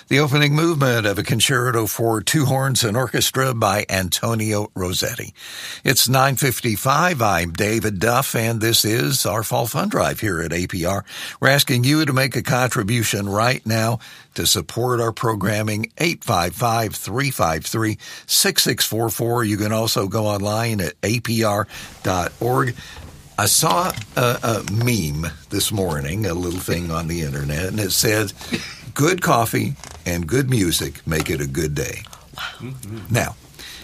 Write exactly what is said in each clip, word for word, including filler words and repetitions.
the opening movement of a concerto for two horns and orchestra by Antonio Rossetti. It's nine fifty-five. I'm David Duff, and this is our Fall Fund Drive here at A P R. We're asking you to make a contribution right now to support our programming, eight five five, three five three, six six four four. You can also go online at A P R dot org. I saw a, a meme this morning, a little thing on the internet, and it said, good coffee and good music make it a good day. Wow. Mm-hmm. Now,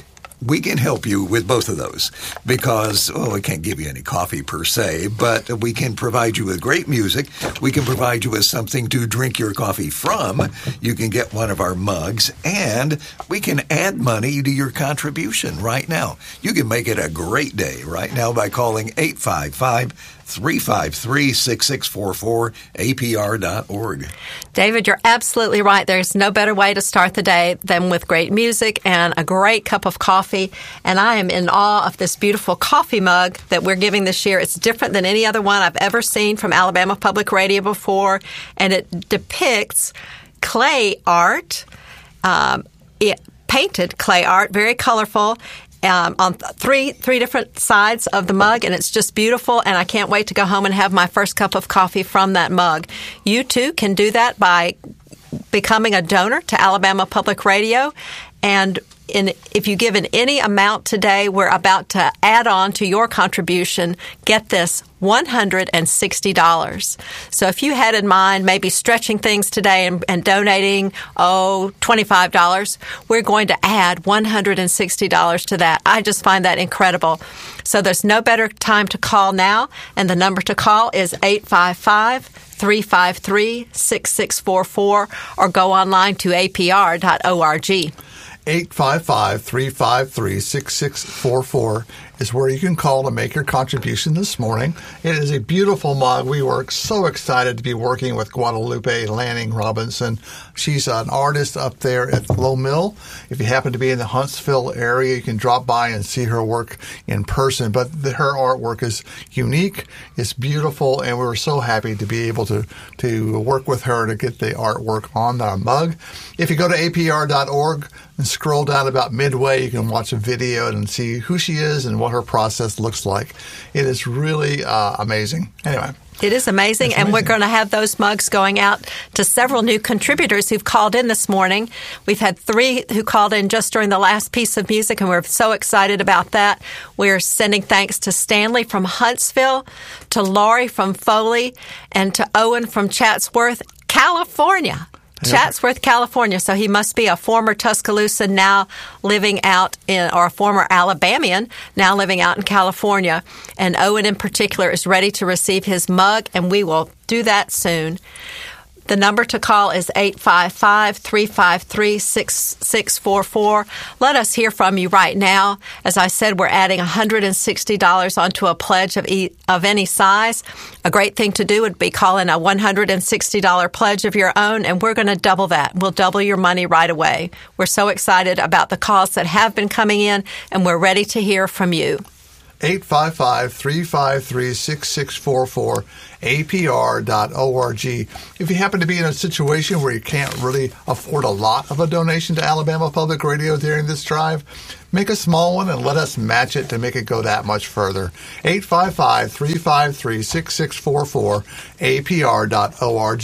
we can help you with both of those because, well, we can't give you any coffee per se, but we can provide you with great music. We can provide you with something to drink your coffee from. You can get one of our mugs, and we can add money to your contribution right now. You can make it a great day right now by calling eight five five, three five three, six six four four, A P R dot org. David, you're absolutely right. There's no better way to start the day than with great music and a great cup of coffee. And I am in awe of this beautiful coffee mug that we're giving this year. It's different than any other one I've ever seen from Alabama Public Radio before. And it depicts clay art, um, it, painted clay art, very colorful. Um, on th- three three different sides of the mug, and it's just beautiful, and I can't wait to go home and have my first cup of coffee from that mug. You, too, can do that by becoming a donor to Alabama Public Radio, and in, if you give in any amount today, we're about to add on to your contribution, get this, one hundred sixty dollars. So if you had in mind maybe stretching things today and, and donating, oh, twenty-five dollars, we're going to add one hundred sixty dollars to that. I just find that incredible. So there's no better time to call now, and the number to call is eight five five, three five three, six six four four, or go online to A P R dot org. eight five five, three five three, six six four four is where you can call to make your contribution this morning. It is a beautiful mug. We were so excited to be working with Guadalupe Lanning Robinson. She's an artist up there at the Low Mill. If you happen to be in the Huntsville area, you can drop by and see her work in person. But the, her artwork is unique, it's beautiful, and we were so happy to be able to, to work with her to get the artwork on our mug. If you go to A P R dot org and scroll down about midway, you can watch a video and see who she is and what her process looks like. It is really uh, amazing. Anyway. It is amazing, and we're going to have those mugs going out to several new contributors who've called in this morning. We've had three who called in just during the last piece of music, and we're so excited about that. We're sending thanks to Stanley from Huntsville, to Laurie from Foley, and to Owen from Chatsworth, California. Chatsworth, California. So he must be a former Tuscaloosa now living out in, or a former Alabamian now living out in California. And Owen in particular is ready to receive his mug, and we will do that soon. The number to call is eight five five, three five three, six six four four. Let us hear from you right now. As I said, we're adding one hundred sixty dollars onto a pledge of, e- of any size. A great thing to do would be call in a one hundred sixty dollars pledge of your own, and we're going to double that. We'll double your money right away. We're so excited about the calls that have been coming in, and we're ready to hear from you. eight five five, three five three, six six four four, A P R dot org. If you happen to be in a situation where you can't really afford a lot of a donation to Alabama Public Radio during this drive, make a small one and let us match it to make it go that much further. eight five five, three five three, six six four four, A P R dot org.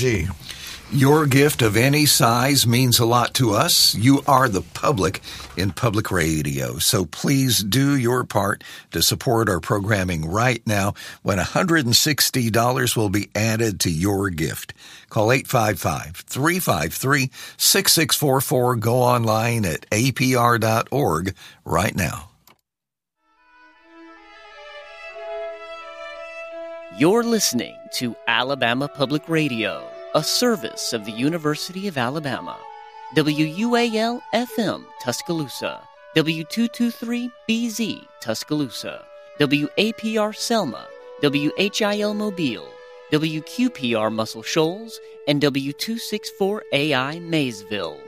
Your gift of any size means a lot to us. You are the public in public radio. So please do your part to support our programming right now when one hundred sixty dollars will be added to your gift. Call eight five five, three five three, six six four four. Go online at A P R dot org right now. You're listening to Alabama Public Radio, a service of the University of Alabama. W U A L F M Tuscaloosa, W two twenty-three B Z Tuscaloosa, W A P R Selma, W H I L Mobile, W Q P R Muscle Shoals, and W two sixty-four A I Maysville.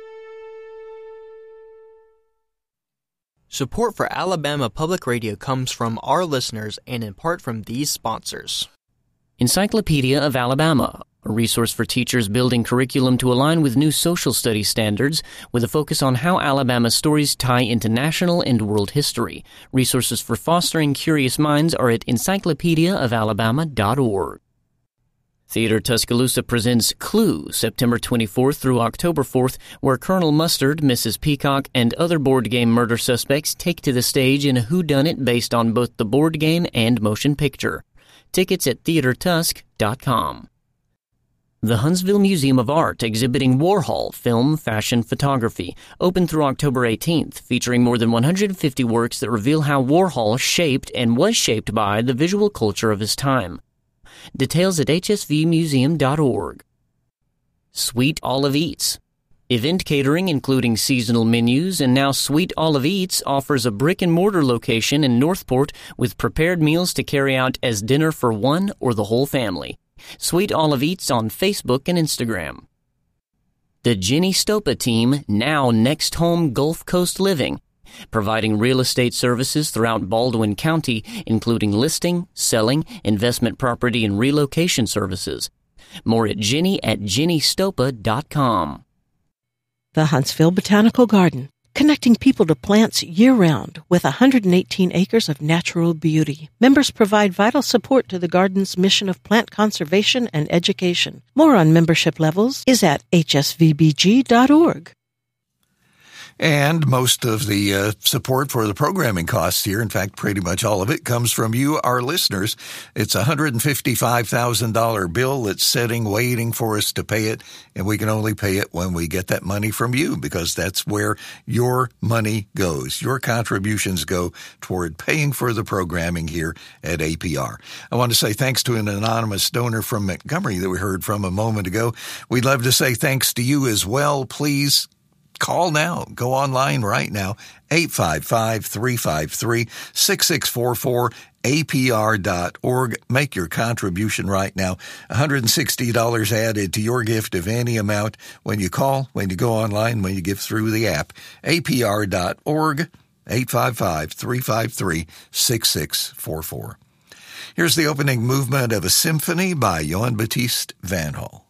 Support for Alabama Public Radio comes from our listeners and in part from these sponsors. Encyclopedia of Alabama, a resource for teachers building curriculum to align with new social studies standards, with a focus on how Alabama's stories tie into national and world history. Resources for fostering curious minds are at encyclopedia of alabama dot org. Theater Tuscaloosa presents Clue, September twenty-fourth through October fourth, where Colonel Mustard, Missus Peacock, and other board game murder suspects take to the stage in a whodunit based on both the board game and motion picture. Tickets at theater tusk dot com. The Huntsville Museum of Art, exhibiting Warhol film, fashion, photography, open through October eighteenth, featuring more than one hundred fifty works that reveal how Warhol shaped and was shaped by the visual culture of his time. Details at h s v museum dot org. Sweet Olive Eats. Event catering including seasonal menus, and now Sweet Olive Eats offers a brick-and-mortar location in Northport with prepared meals to carry out as dinner for one or the whole family. Sweet Olive Eats on Facebook and Instagram. The Jenny Stopa team, now Next Home Gulf Coast Living, providing real estate services throughout Baldwin County, including listing, selling, investment property, and relocation services. More at Jenny at jenny stopa dot com. The Huntsville Botanical Garden, connecting people to plants year-round with one hundred eighteen acres of natural beauty. Members provide vital support to the garden's mission of plant conservation and education. More on membership levels is at h s v b g dot org. And most of the uh, support for the programming costs here, in fact, pretty much all of it, comes from you, our listeners. It's a one hundred fifty-five thousand dollars bill that's sitting, waiting for us to pay it, and we can only pay it when we get that money from you, because that's where your money goes. Your contributions go toward paying for the programming here at A P R. I want to say thanks to an anonymous donor from Montgomery that we heard from a moment ago. We'd love to say thanks to you as well. Please call now. Go online right now. eight five five, three five three, six six four four, A P R dot org. Make your contribution right now. one hundred sixty dollars added to your gift of any amount when you call, when you go online, when you give through the app. A P R dot org, eight five five, three five three, six six four four. Here's the opening movement of a symphony by Johann Baptist van Hall.